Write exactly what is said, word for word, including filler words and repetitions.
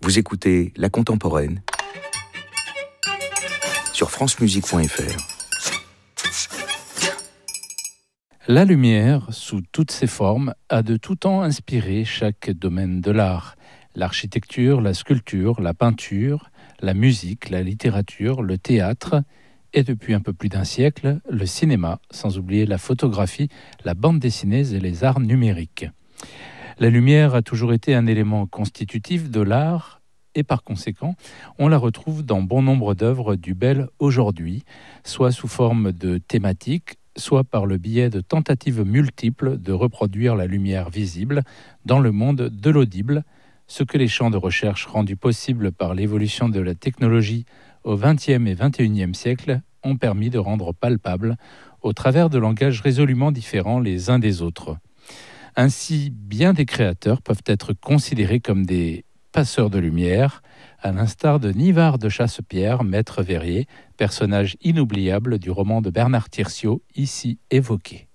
Vous écoutez La Contemporaine sur francemusique point f r. La lumière, sous toutes ses formes, a de tout temps inspiré chaque domaine de l'art. L'architecture, la sculpture, la peinture, la musique, la littérature, le théâtre et depuis un peu plus d'un siècle, le cinéma, sans oublier la photographie, la bande dessinée et les arts numériques. La lumière a toujours été un élément constitutif de l'art et par conséquent, on la retrouve dans bon nombre d'œuvres du bel aujourd'hui, soit sous forme de thématiques, soit par le biais de tentatives multiples de reproduire la lumière visible dans le monde de l'audible, ce que les champs de recherche rendus possibles par l'évolution de la technologie au vingtième et vingt et unième siècle ont permis de rendre palpable au travers de langages résolument différents les uns des autres. Ainsi, bien des créateurs peuvent être considérés comme des passeurs de lumière, à l'instar de Nivard de Chassepierre, maître verrier, personnage inoubliable du roman de Bernard Tirsiot, ici évoqué.